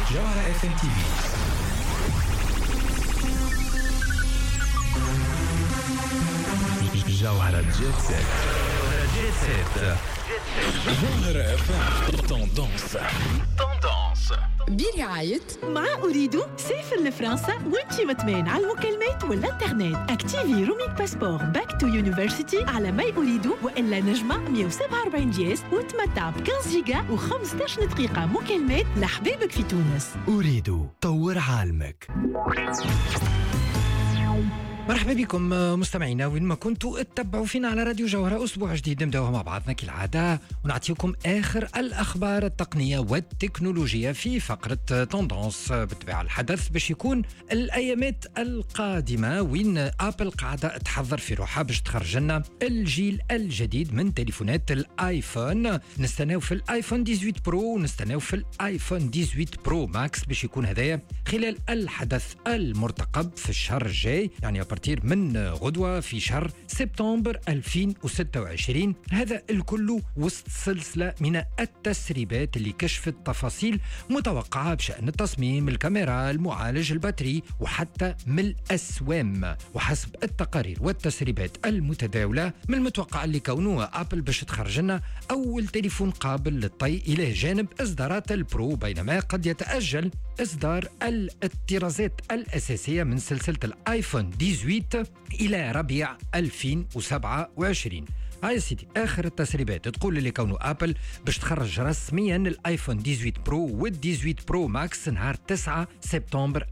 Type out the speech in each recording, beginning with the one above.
جوهرة اف ام تي في. جوهرة جيت سيت. جوهرة اف ام توندونس. برعاية مع أريد سافر لفرنسا وانتي مطمئن على المكالمات والإنترنت. اكتيفي روميك باسبور باك تو يونيفرسيتي على ما أريد وإلا نجمة 147 جيس وتمتع ب 15 جيجا و15 دقيقة مكالمات لحبابك في تونس. أريد طور عالمك. مرحبا بكم مستمعينا وين ما كنتوا اتبعوا فينا على راديو جوهرة. أسبوع جديد نبداوها مع بعضنا كالعادة ونعطيكم آخر الأخبار التقنية والتكنولوجية في فقرة توندونس. بالطبيعة الحدث باش يكون الأيامات القادمة وين أبل قاعدة تحضر في روحها باش تخرج لنا الجيل الجديد من تليفونات الآيفون. نستناو في الآيفون 18 برو ونستناو في الآيفون 18 برو ماكس باش يكون هذايا خلال الحدث المرتقب في الشهر الجاي، يعني بارتير من غدوة في شهر سبتمبر 2026. هذا الكل وسط سلسلة من التسريبات اللي كشفت تفاصيل متوقعة بشأن التصميم، الكاميرا، المعالج، الباتري وحتى من الأسوام. وحسب التقارير والتسريبات المتداولة من المتوقع اللي كونه أبل باش تخرج لنا أول تليفون قابل للطي إلى جانب إصدارات البرو، بينما قد يتأجل إصدار الطرازات الأساسية من سلسلة الآيفون 18 إلى ربيع 2027. هاي سيدي آخر التسريبات تقول اللي كونه أبل باش تخرج رسميا الآيفون 18 برو وال 18 برو ماكس نهار 9 سبتمبر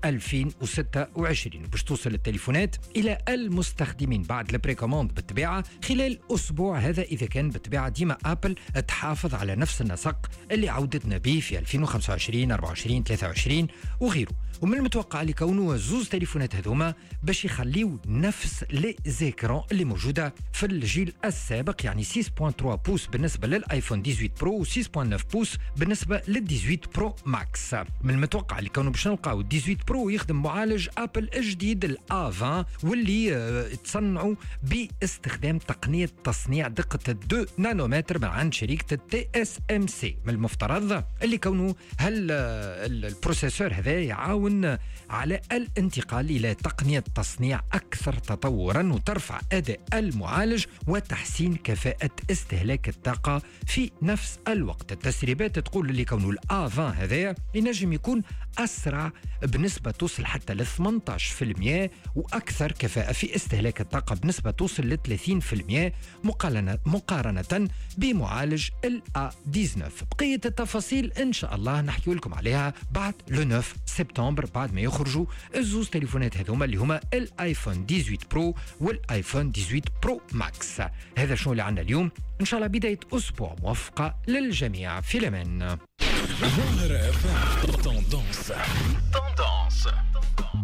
2026، باش توصل التليفونات إلى المستخدمين بعد البريكوموند بالطبيعة خلال أسبوع. هذا إذا كان بالطبيعة ديما أبل تحافظ على نفس النسق اللي عودتنا به في 2025 24 23 وغيره. ومن المتوقع اللي كونه زوز تليفونات هذوما باش يخليو نفس لي زيكران اللي موجودة في الجيل السابق، يعني 6.3 بوس بالنسبة للآيفون 18 برو و 6.9 بوس بالنسبة لل 18 برو ماكس. من المتوقع اللي كانوا باش نلقاو 18 برو يخدم معالج أبل الجديد الA20 واللي تصنعوا باستخدام تقنية تصنيع دقة 2 نانومتر من عند شركة TSMC. من المفترض اللي كونه البروسيسور هذا يعاون على الانتقال إلى تقنية تصنيع أكثر تطورا وترفع أداء المعالج وتحسين كفاءة استهلاك الطاقة في نفس الوقت. التسريبات تقول اللي كونه الA20 هذا ينجم يكون أسرع بنسبة توصل حتى ل 18% وأكثر كفاءة في استهلاك الطاقة بنسبة توصل ل 30% مقارنة بمعالج الA19. بقية التفاصيل إن شاء الله نحكي لكم عليها بعد لو 9 سبتمبر بعد ما يخرجوا الزوز تليفونات هذوما اللي هما الآيفون 18 برو والآيفون 18 برو ماكس. هذا شنو اللي عندنا اليوم. إن شاء الله بداية أسبوع موفقة للجميع. في الأمان. جوهرة اف ام توندونس.